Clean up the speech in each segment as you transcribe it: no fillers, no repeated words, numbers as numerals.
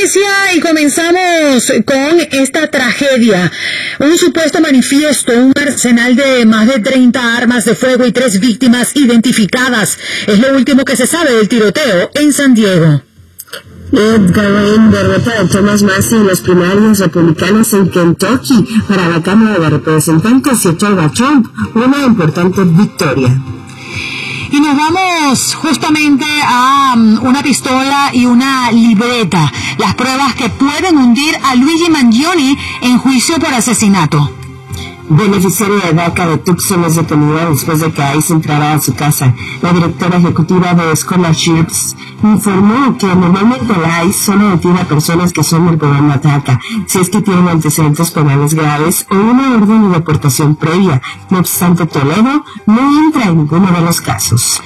noticia y comenzamos con esta tragedia. Un supuesto manifiesto, un arsenal de más de 30 armas de fuego y 3 víctimas identificadas. Es lo último que se sabe del tiroteo en San Diego. Edgar Wayne derrota a Thomas Massie en las primarias republicanas en Kentucky para la Cámara de Representantes y otorga a Trump una importante victoria. Y nos vamos justamente a una pistola y una libreta, las pruebas que pueden hundir a Luigi Mangione en juicio por asesinato. Beneficiario de DACA de Tucson es detenido después de que ICE entrara a su casa. La directora ejecutiva de Scholarships informó que normalmente la ICE solo detiene a personas que son del programa DACA, si es que tienen antecedentes penales graves o una orden de deportación previa. No obstante, Toledo no entra en ninguno de los casos.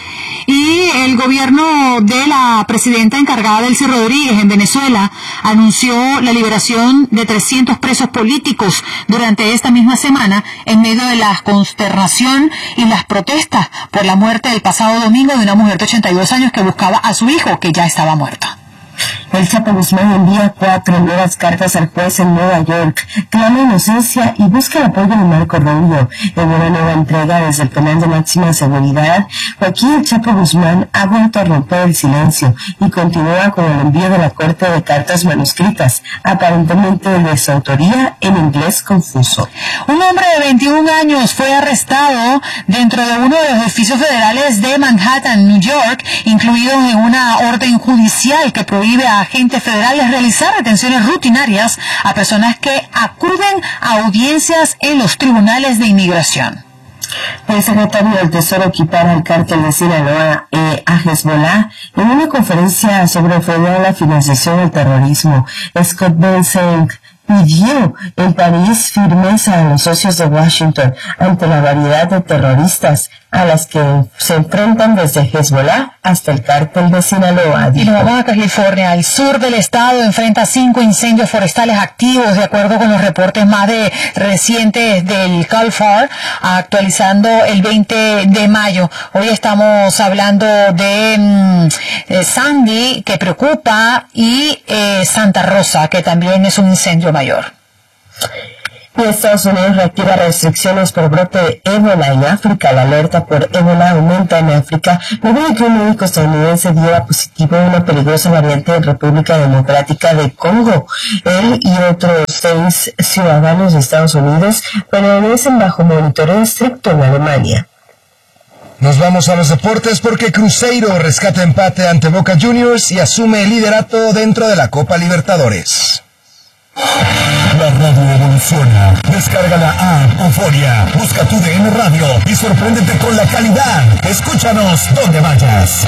Y el gobierno de la presidenta encargada, Delcy Rodríguez, en Venezuela, anunció la liberación de 300 presos políticos durante esta misma semana, en medio de la consternación y las protestas por la muerte del pasado domingo de una mujer de 82 años que buscaba a su hijo, que ya estaba muerta. El Chapo Guzmán envía 4 nuevas cartas al juez en Nueva York, clama inocencia y busca el apoyo de Marco Rubio. En una nueva entrega desde el penal de máxima seguridad, Joaquín El Chapo Guzmán ha vuelto a romper el silencio y continúa con el envío de la corte de cartas manuscritas, aparentemente de su autoría en inglés confuso. Un hombre de 21 años fue arrestado dentro de uno de los edificios federales de Manhattan, New York, incluidos en una orden judicial que prohíbe a agentes federales realizar detenciones rutinarias a personas que acuden a audiencias en los tribunales de inmigración. El secretario del Tesoro equipara al cártel de Sinaloa a Hezbollah en una conferencia sobre frenar la financiación del terrorismo. Scott Bessent pidió en París firmeza a los socios de Washington ante la variedad de terroristas a las que se enfrentan desde Hezbollah hasta el cártel de Sinaloa. Y nos vamos a California. El sur del estado enfrenta 5 incendios forestales activos, de acuerdo con los reportes más recientes del Cal FAR, actualizando el 20 de mayo. Hoy estamos hablando de Sandy, que preocupa, y Santa Rosa, que también es un incendio mayor. Y Estados Unidos reactiva restricciones por brote de ébola en África. La alerta por ébola aumenta en África luego de que un médico estadounidense diera positivo a una peligrosa variante en República Democrática de Congo. Él y otros 6 ciudadanos de Estados Unidos permanecen bajo monitoreo estricto en Alemania. Nos vamos a los deportes porque Cruzeiro rescata empate ante Boca Juniors y asume el liderato dentro de la Copa Libertadores. La radio evoluciona. Descarga la app Euforia. Busca tu DN Radio y sorpréndete con la calidad. Escúchanos donde vayas.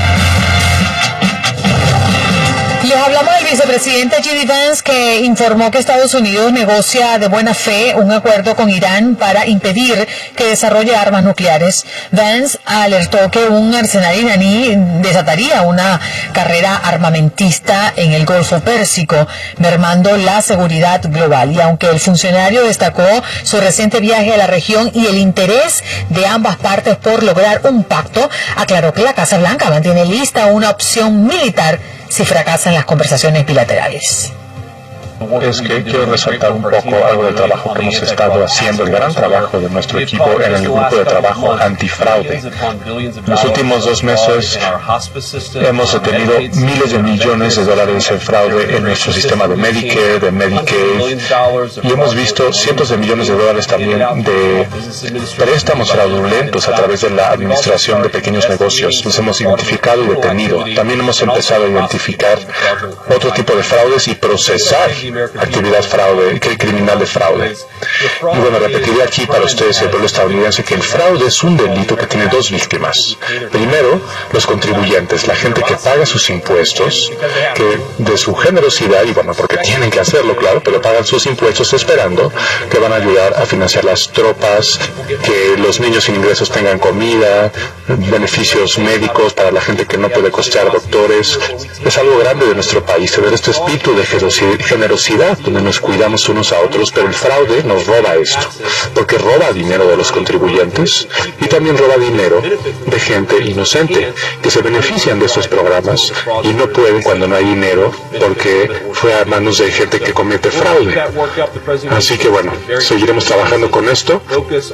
Les hablamos del vicepresidente J.D. Vance, que informó que Estados Unidos negocia de buena fe un acuerdo con Irán para impedir que desarrolle armas nucleares. Vance alertó que un arsenal iraní desataría una carrera armamentista en el Golfo Pérsico, mermando la seguridad global. Y aunque el funcionario destacó su reciente viaje a la región y el interés de ambas partes por lograr un pacto, aclaró que la Casa Blanca mantiene lista una opción militar si fracasan las conversaciones bilaterales. Es que quiero resaltar un poco algo del trabajo que hemos estado haciendo, el gran trabajo de nuestro equipo en el grupo de trabajo antifraude. En los últimos 2 meses hemos detenido miles de millones de dólares en fraude en nuestro sistema de Medicare, de Medicaid, y hemos visto cientos de millones de dólares también de préstamos fraudulentos a través de la administración de pequeños negocios. Los hemos identificado y detenido. También hemos empezado a identificar otro tipo de fraudes y procesar actividad criminal de fraude. Y bueno, repetiré aquí para ustedes, el pueblo estadounidense, que el fraude es un delito que tiene 2 víctimas. Primero, los contribuyentes, la gente que paga sus impuestos, que de su generosidad, y bueno, porque tienen que hacerlo, claro, pero pagan sus impuestos esperando que van a ayudar a financiar las tropas, que los niños sin ingresos tengan comida, beneficios médicos para la gente que no puede costear doctores. Es algo grande de nuestro país, tener este espíritu de generosidad sociedad donde nos cuidamos unos a otros, pero el fraude nos roba esto, porque roba dinero de los contribuyentes y también roba dinero de gente inocente que se benefician de estos programas y no pueden cuando no hay dinero porque fue a manos de gente que comete fraude. Así que bueno, seguiremos trabajando con esto.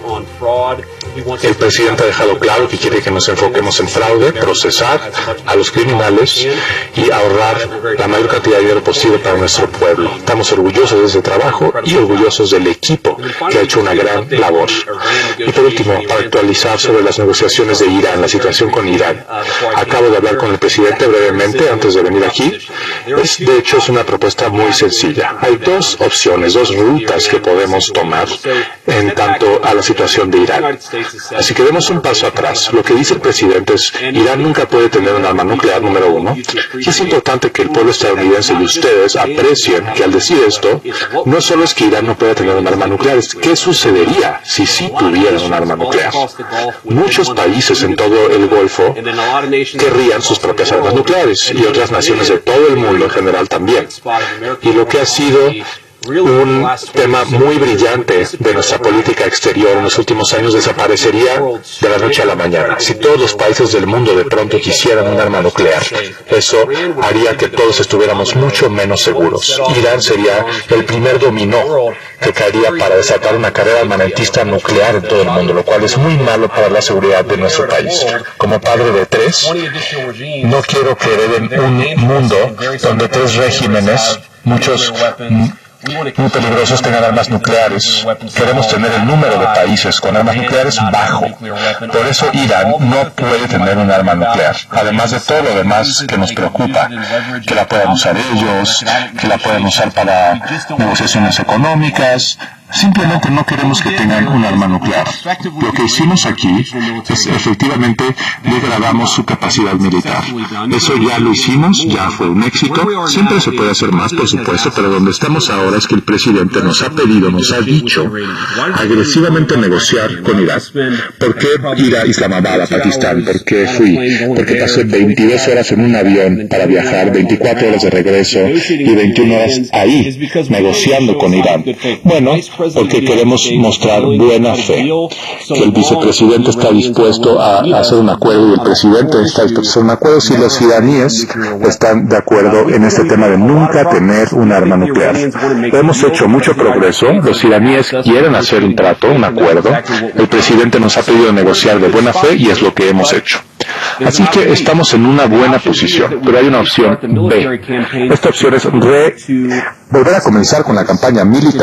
El presidente ha dejado claro que quiere que nos enfoquemos en fraude, procesar a los criminales y ahorrar la mayor cantidad de dinero posible para nuestro pueblo. Estamos orgullosos de ese trabajo y orgullosos del equipo que ha hecho una gran labor. Y por último, para actualizar sobre las negociaciones de Irán, la situación con Irán. Acabo de hablar con el presidente brevemente antes de venir aquí. De hecho, es una propuesta muy sencilla. Hay dos opciones, dos rutas que podemos tomar en tanto a la situación de Irán. Así que demos un paso atrás. Lo que dice el presidente es, Irán nunca puede tener un arma nuclear, número uno. Y es importante que el pueblo estadounidense y ustedes aprecien que al decir esto, no solo es que Irán no pueda tener un arma nuclear, es qué sucedería si sí tuvieran un arma nuclear. Muchos países en todo el Golfo querrían sus propias armas nucleares y otras naciones de todo el mundo en general también. Y lo que ha sido un tema muy brillante de nuestra política exterior en los últimos años desaparecería de la noche a la mañana. Si todos los países del mundo de pronto quisieran un arma nuclear, eso haría que todos estuviéramos mucho menos seguros. Irán sería el primer dominó que caería para desatar una carrera armamentista nuclear en todo el mundo, lo cual es muy malo para la seguridad de nuestro país. Como padre de tres, no quiero que hereden un mundo donde tres regímenes, muchos muy peligrosos, tengan armas nucleares. Queremos tener el número de países con armas nucleares bajo. Por eso Irán no puede tener un arma nuclear. Además de todo lo demás que nos preocupa, que la puedan usar ellos, que la puedan usar para negociaciones económicas. Simplemente no queremos que tengan un arma nuclear. Lo que hicimos aquí es efectivamente degradamos su capacidad militar. Eso ya lo hicimos, ya fue un éxito. Siempre se puede hacer más, por supuesto, pero donde estamos ahora es que el presidente nos ha pedido, nos ha dicho agresivamente negociar con Irán. ¿Por qué ir a Islamabad, a Pakistán? ¿Por qué fui? Porque pasé 22 horas en un avión para viajar, 24 horas de regreso y 21 horas ahí, negociando con Irán. Bueno, porque queremos mostrar buena fe, que el vicepresidente está dispuesto a hacer un acuerdo y el presidente está dispuesto a hacer un acuerdo si los iraníes están de acuerdo en este tema de nunca tener un arma nuclear. Hemos hecho mucho progreso, los iraníes quieren hacer un trato, un acuerdo, el presidente nos ha pedido negociar de buena fe y es lo que hemos hecho. Así que estamos en una buena posición, pero hay una opción B. Esta opción es volver a comenzar con la campaña militar